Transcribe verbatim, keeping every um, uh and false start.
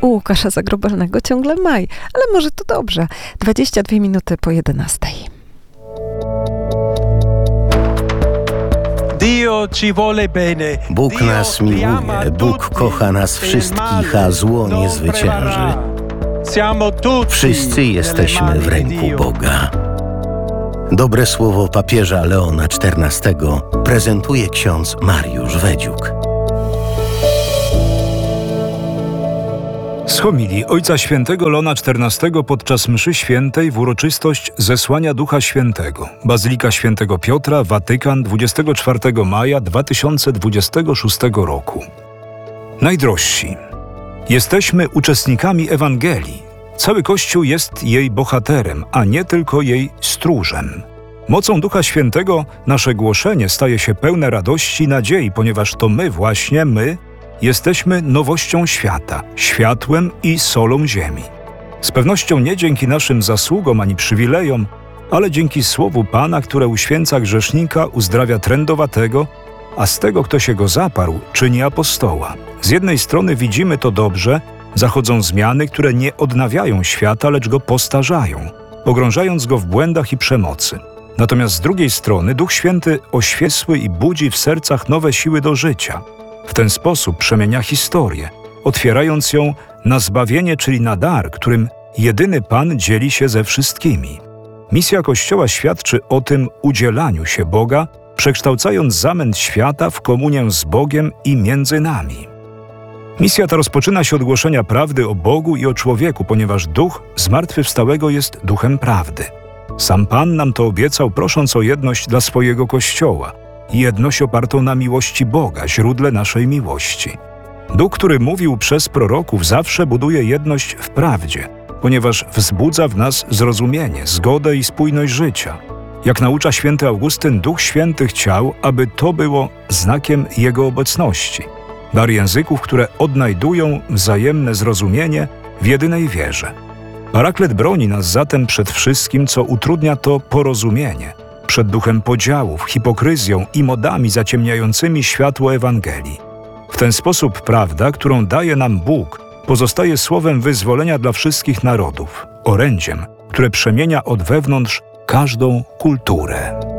U Łukasza Zagrobalnego ciągle maj, ale może to dobrze. dwadzieścia dwie minuty po jedenastej. Bóg nas miłuje, Bóg kocha nas wszystkich, a zło nie zwycięży. Wszyscy jesteśmy w ręku Boga. Dobre słowo papieża Leona czternastego prezentuje ksiądz Mariusz Wedziuk. Z homilii Ojca Świętego Leona czternastego podczas mszy świętej w uroczystość zesłania Ducha Świętego. Bazylika Świętego Piotra, Watykan, dwudziestego czwartego maja dwa tysiące dwudziestego szóstego roku. Najdrożsi, jesteśmy uczestnikami Ewangelii. Cały Kościół jest jej bohaterem, a nie tylko jej stróżem. Mocą Ducha Świętego nasze głoszenie staje się pełne radości i nadziei, ponieważ to my właśnie, my, jesteśmy nowością świata, światłem i solą ziemi. Z pewnością nie dzięki naszym zasługom ani przywilejom, ale dzięki słowu Pana, które uświęca grzesznika, uzdrawia trędowatego, a z tego, kto się go zaparł, czyni apostoła. Z jednej strony widzimy to dobrze, zachodzą zmiany, które nie odnawiają świata, lecz go postarzają, pogrążając go w błędach i przemocy. Natomiast z drugiej strony Duch Święty oświecły i budzi w sercach nowe siły do życia. W ten sposób przemienia historię, otwierając ją na zbawienie, czyli na dar, którym jedyny Pan dzieli się ze wszystkimi. Misja Kościoła świadczy o tym udzielaniu się Boga, przekształcając zamęt świata w komunię z Bogiem i między nami. Misja ta rozpoczyna się od głoszenia prawdy o Bogu i o człowieku, ponieważ Duch Zmartwychwstałego jest Duchem Prawdy. Sam Pan nam to obiecał, prosząc o jedność dla swojego Kościoła, jedność opartą na miłości Boga, źródle naszej miłości. Duch, który mówił przez proroków, zawsze buduje jedność w prawdzie, ponieważ wzbudza w nas zrozumienie, zgodę i spójność życia. Jak naucza święty Augustyn, Duch Święty chciał, aby to było znakiem Jego obecności. Dar języków, które odnajdują wzajemne zrozumienie w jedynej wierze. Paraklet broni nas zatem przed wszystkim, co utrudnia to porozumienie, przed duchem podziałów, hipokryzją i modami zaciemniającymi światło Ewangelii. W ten sposób prawda, którą daje nam Bóg, pozostaje słowem wyzwolenia dla wszystkich narodów, orędziem, które przemienia od wewnątrz każdą kulturę.